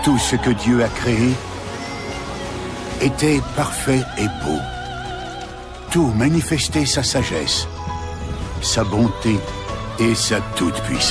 Tout ce que Dieu a créé était parfait et beau. Tout manifestait sa sagesse, sa bonté et sa toute-puissance.